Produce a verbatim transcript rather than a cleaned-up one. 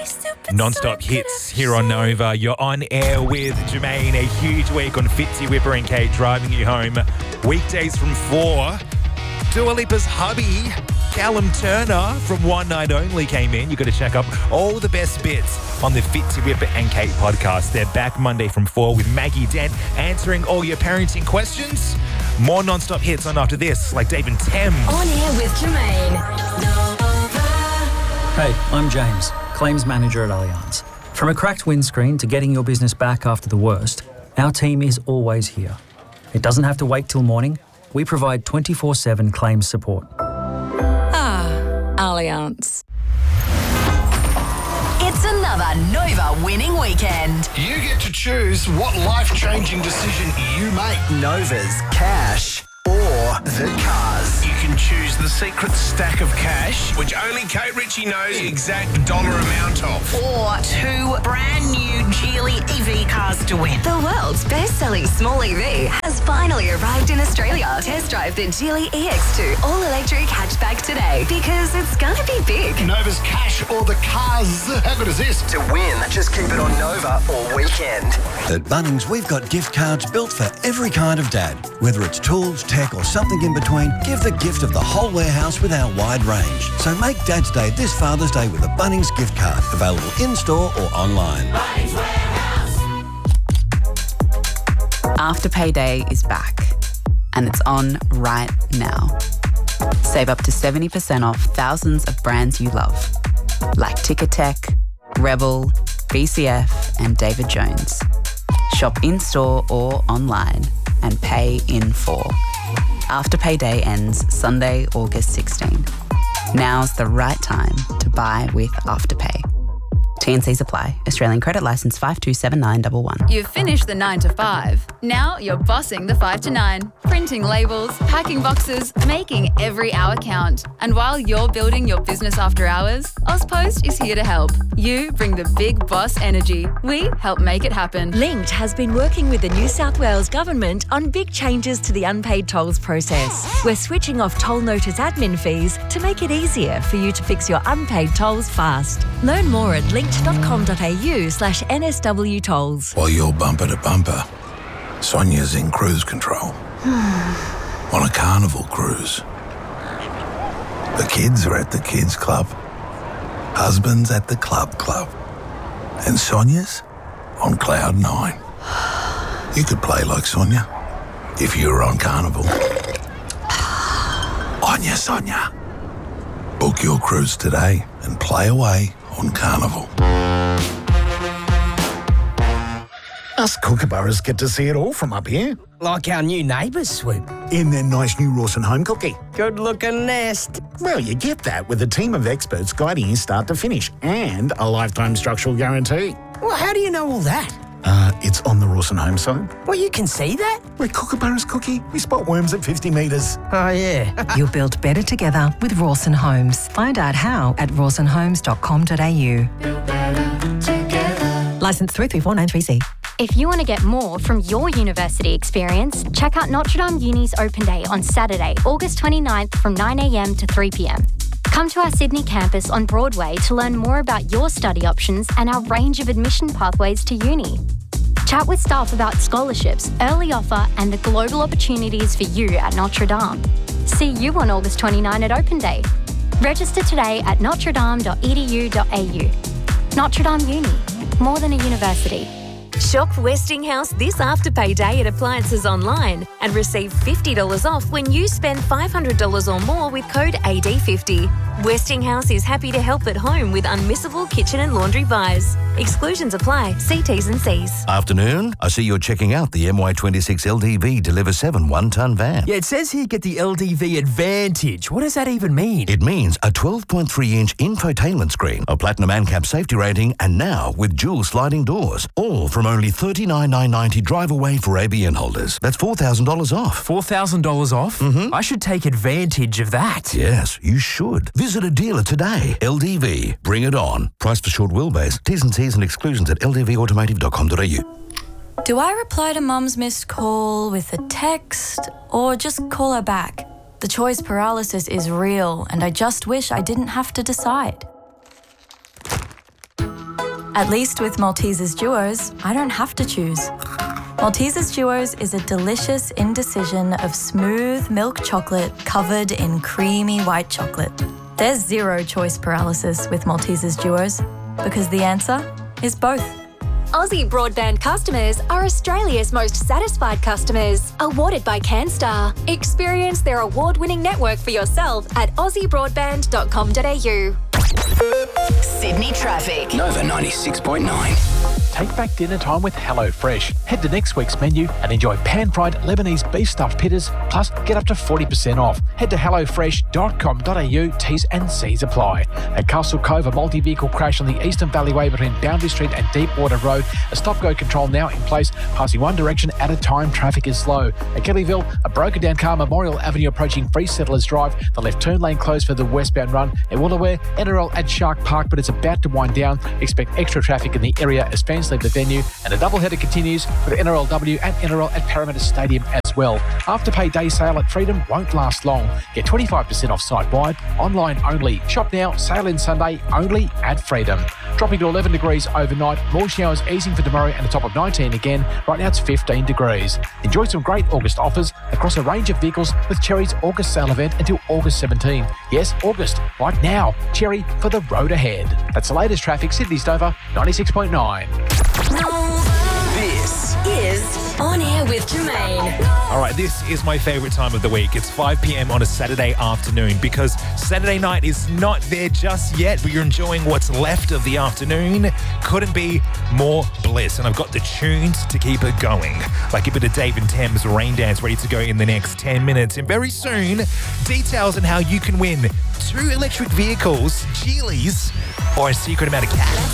Non-stop hits here on Nova. You're on air with Jermaine. A huge week on Fitzy, Whipper and Kate driving you home. Weekdays from four. Dua Lipa's hubby, Callum Turner from One Night Only came in. You've got to check up all the best bits on the Fitzy, Whipper and Kate podcast. They're back Monday from four with Maggie Dent answering all your parenting questions. More non-stop hits on after this, like Dave and Thames. On air with Jermaine. Hey, I'm James, Claims Manager at Allianz. From a cracked windscreen to getting your business back after the worst, our team is always here. It doesn't have to wait till morning. We provide twenty-four seven claims support. Ah, Allianz. It's another Nova winning weekend. You get to choose what life-changing decision you make. Nova's cash or the cars. You can choose the secret stack of cash, which only Kate Ritchie knows the exact dollar amount of. Or two brand new Geely E V cars to win. The world's best-selling small E V has finally arrived in Australia. Test drive the Geely E X two all-electric hatchback today because it's gonna be big. Nova's cash or the cars. How good is this? To win, just keep it on Nova all weekend. At Bunnings, we've got gift cards built for every kind of dad. Whether it's tools, tech or something in between, give the gift of the whole warehouse with our wide range. So make Dad's Day this Father's Day with a Bunnings gift card. Available in-store or online. Bunnings Warehouse. Afterpay Day is back, and it's on right now. Save up to seventy percent off thousands of brands you love, like Ticketek, Rebel, B C F and David Jones. Shop in-store or online and pay in full. Afterpay Day ends Sunday, August sixteenth. Now's the right time to buy with Afterpay. T and Cs apply. Australian credit licence five two seven nine one one. You've finished the nine to five. Now you're bossing the five to nine. Printing labels, packing boxes, making every hour count. And while you're building your business after hours, Ozpost is here to help. You bring the big boss energy. We help make it happen. Linked has been working with the New South Wales Government on big changes to the unpaid tolls process. We're switching off toll notice admin fees to make it easier for you to fix your unpaid tolls fast. Learn more at linked.com.au slash NSW tolls. While you're bumper to bumper, Sonia's in cruise control. On a carnival cruise. The kids are at the kids club. Husband's at the club club. And Sonia's on cloud nine. You could play like Sonia if you were on Carnival. On ya, Sonia. Book your cruise today and play away on Carnival. Us kookaburras get to see it all from up here. Like our new neighbours, Swoop. In their nice new Rawson home cookie. Good looking nest. Well, you get that with a team of experts guiding you start to finish and a lifetime structural guarantee. Well, how do you know all that? Uh, it's on the Rawson home site. Well, you can see that? Where kookaburras cookie, we spot worms at fifty metres. Oh, yeah. You'll build better together with Rawson Homes. Find out how at rawson homes dot com dot a u. Build better together. Licence three three four nine three C. If you want to get more from your university experience, check out Notre Dame Uni's Open Day on Saturday, August twenty-ninth from nine a m to three p m. Come to our Sydney campus on Broadway to learn more about your study options and our range of admission pathways to uni. Chat with staff about scholarships, early offer and the global opportunities for you at Notre Dame. See you on August twenty-ninth at Open Day. Register today at notre dame dot e d u dot a u. Notre Dame Uni, more than a university. Shop Westinghouse this Afterpay Day at Appliances Online and receive fifty dollars off when you spend five hundred dollars or more with code A D fifty. Westinghouse is happy to help at home with unmissable kitchen and laundry buys. Exclusions apply. See T's and C's. Afternoon. I see you're checking out the M Y twenty-six L D V Deliver seven one-tonne van. Yeah, it says here get the L D V Advantage. What does that even mean? It means a twelve point three inch infotainment screen, a platinum ANCAP safety rating, and now with dual sliding doors. All from only thirty-nine thousand nine hundred ninety dollars drive away for A B N holders. That's four thousand dollars off. four thousand dollars off? Mm-hmm. I should take advantage of that. Yes, you should. Visit a dealer today. L D V. Bring it on. Price for short wheelbase. T's and C's and exclusions at l d v automotive dot com dot a u. Do I reply to Mum's missed call with a text or just call her back? The choice paralysis is real and I just wish I didn't have to decide. At least with Maltesers Duos, I don't have to choose. Maltesers Duos is a delicious indecision of smooth milk chocolate covered in creamy white chocolate. There's zero choice paralysis with Maltesers Duos because the answer is both. Aussie Broadband customers are Australia's most satisfied customers. Awarded by CanStar. Experience their award-winning network for yourself at aussie broadband dot com dot a u. Sydney traffic. Nova ninety-six point nine. Take back dinner time with HelloFresh. Head to next week's menu and enjoy pan-fried Lebanese beef stuffed pittas, plus get up to forty percent off. Head to hello fresh dot com dot a u, T's and C's apply. At Castle Cove, a multi-vehicle crash on the Eastern Valleyway between Boundary Street and Deepwater Road. A stop-go control now in place, passing one direction at a time. Traffic is slow. At Kellyville, a broken-down car, Memorial Avenue approaching Free Settlers Drive. The left turn lane closed for the westbound run. At Wollaware, N R L at Shark Park, but it's about to wind down. Expect extra traffic in the area as fans leave the venue. And a doubleheader continues with N R L W and N R L at Parramatta Stadium as well. Afterpay day sale at Freedom won't last long. Get twenty-five percent off site-wide, online only. Shop now, sale in Sunday only at Freedom. Dropping to eleven degrees overnight, more showers easing for tomorrow and a top of nineteen again. Right now it's fifteen degrees. Enjoy some great August offers across a range of vehicles with Cherry's August sale event until August seventeenth. Yes, August, right now. Cherry for the road ahead. That's the latest traffic. Sydney's Nova ninety-six point nine. This is On Air with Jermaine. All right, this is my favourite time of the week. It's five p.m. on a Saturday afternoon because Saturday night is not there just yet, but you're enjoying what's left of the afternoon. Couldn't be more bliss. And I've got the tunes to keep it going. Like a bit of Dave and Thames Rain Dance ready to go in the next ten minutes. And very soon, details on how you can win two electric vehicles, Geely's, or a secret amount of cash.